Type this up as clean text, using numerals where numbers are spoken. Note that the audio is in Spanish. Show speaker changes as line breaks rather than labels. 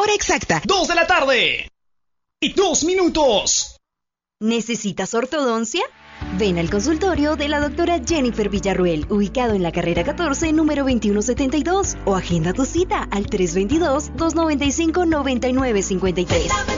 Hora exacta, 2 de la tarde. Y 2 minutos.
¿Necesitas ortodoncia? Ven al consultorio de la doctora Jennifer Villarruel, ubicado en la carrera 14, número 2172, o agenda tu cita al 322-295-9953.